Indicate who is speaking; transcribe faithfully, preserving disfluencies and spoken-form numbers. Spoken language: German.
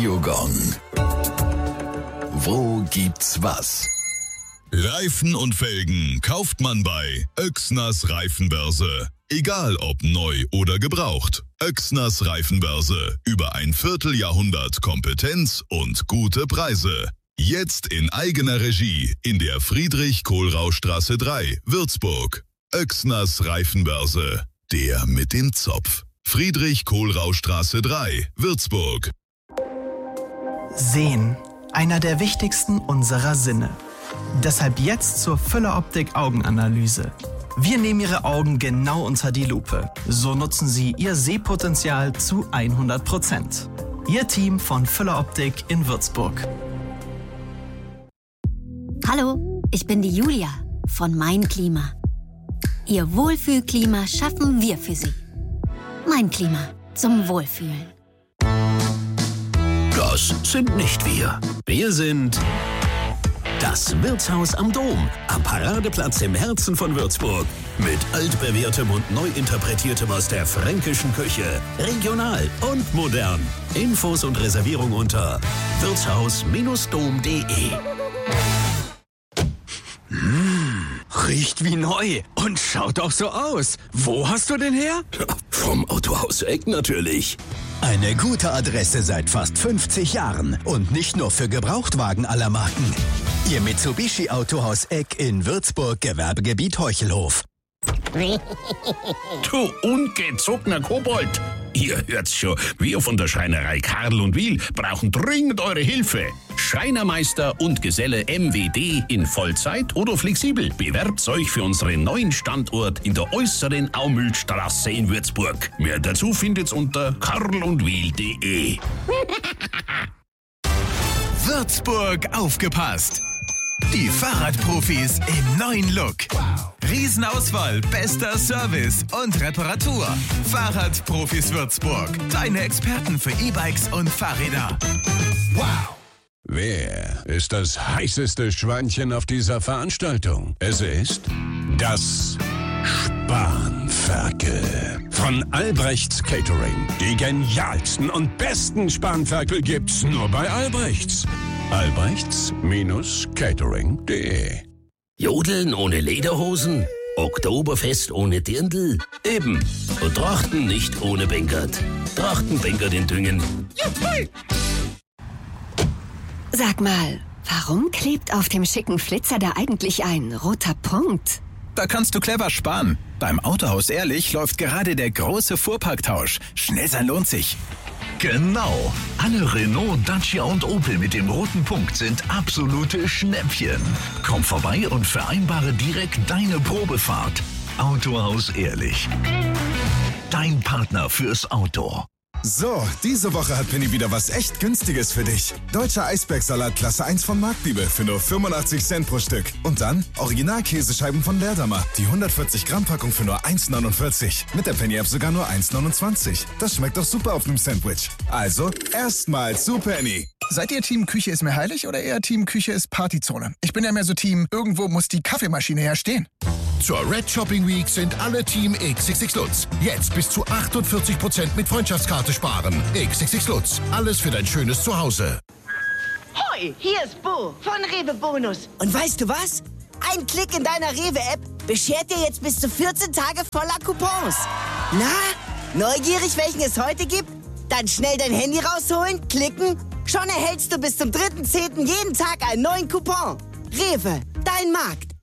Speaker 1: Radiogong. Wo gibt's was?
Speaker 2: Reifen und Felgen kauft man bei Oechsners Reifenbörse. Egal ob neu oder gebraucht. Oechsners Reifenbörse. Über ein Vierteljahrhundert Kompetenz und gute Preise. Jetzt in eigener Regie in der Friedrich-Kohlrausch-Straße drei, Würzburg. Oechsners Reifenbörse. Der mit dem Zopf. Friedrich-Kohlrausch-Straße drei, Würzburg.
Speaker 3: Sehen. Einer der wichtigsten unserer Sinne. Deshalb jetzt zur Füller Optik Augenanalyse. Wir nehmen Ihre Augen genau unter die Lupe. So nutzen Sie Ihr Sehpotenzial zu hundert Prozent. Ihr Team von Füller Optik in Würzburg.
Speaker 4: Hallo, ich bin die Julia von Mein Klima. Ihr Wohlfühlklima schaffen wir für Sie. Mein Klima zum Wohlfühlen.
Speaker 1: Das sind nicht wir. Wir sind das Wirtshaus am Dom, am Paradeplatz im Herzen von Würzburg. Mit altbewährtem und neu interpretiertem aus der fränkischen Küche. Regional und modern. Infos und Reservierung unter wirtshaus Bindestrich dom punkt de.
Speaker 5: Mmh, riecht wie neu und schaut auch so aus. Wo hast du den her?
Speaker 1: Vom Autohaus Eck natürlich.
Speaker 6: Eine gute Adresse seit fast fünfzig Jahren und nicht nur für Gebrauchtwagen aller Marken. Ihr Mitsubishi Autohaus Eck in Würzburg, Gewerbegebiet Heuchelhof.
Speaker 7: Du ungezogener Kobold! Ihr hört's schon, wir von der Schreinerei Karl und Wiel brauchen dringend eure Hilfe. Schreinermeister und Geselle M W D in Vollzeit oder flexibel. Bewerbt euch für unseren neuen Standort in der äußeren Aumühlstraße in Würzburg. Mehr dazu findet's unter karlundwiel punkt de.
Speaker 8: Würzburg aufgepasst! Die Fahrradprofis im neuen Look. Riesenauswahl, bester Service und Reparatur. Fahrradprofis Würzburg. Deine Experten für E-Bikes und Fahrräder.
Speaker 9: Wow! Wer ist das heißeste Schweinchen auf dieser Veranstaltung? Es ist das Spanferkel von Albrechts Catering. Die genialsten und besten Spanferkel gibt's nur bei Albrechts. albrechts Catering punkt de.
Speaker 7: Jodeln ohne Lederhosen? Oktoberfest ohne Dirndl? Eben. Und Trachten nicht ohne Bänkert. Trachten Bänkert in Düngen. Juppie!
Speaker 4: Sag mal, warum klebt auf dem schicken Flitzer da eigentlich ein roter Punkt?
Speaker 8: Da kannst du clever sparen. Beim Autohaus Ehrlich läuft gerade der große Fuhrparktausch. Schnell sein lohnt sich.
Speaker 10: Genau. Alle Renault, Dacia und Opel mit dem roten Punkt sind absolute Schnäppchen. Komm vorbei und vereinbare direkt deine Probefahrt. Autohaus Ehrlich. Dein Partner fürs Auto.
Speaker 11: So, diese Woche hat Penny wieder was echt Günstiges für dich. Deutscher Eisbergsalat Klasse eins von Marktliebe für nur fünfundachtzig Cent pro Stück. Und dann Original-Käsescheiben von Leerdammer. Die hundertvierzig Gramm Packung für nur eins neunundvierzig. Mit der Penny-App sogar nur eins neunundzwanzig. Das schmeckt doch super auf einem Sandwich. Also, erstmal zu Penny.
Speaker 12: Seid ihr Team Küche ist mir heilig oder eher Team Küche ist Partyzone? Ich bin ja mehr so Team, irgendwo muss die Kaffeemaschine herstehen.
Speaker 13: Zur Red Shopping Week sind alle Team X X X Lutz. Jetzt bis zu achtundvierzig Prozent mit Freundschaftskarte sparen. X X X Lutz. Alles für dein schönes Zuhause.
Speaker 14: Hoi, hier ist Bo von Rewe Bonus. Und weißt du was? Ein Klick in deiner Rewe-App beschert dir jetzt bis zu vierzehn Tage voller Coupons. Na, neugierig, welchen es heute gibt? Dann schnell dein Handy rausholen, klicken. Schon erhältst du bis zum dritten zehnten jeden Tag einen neuen Coupon. Rewe, dein Markt.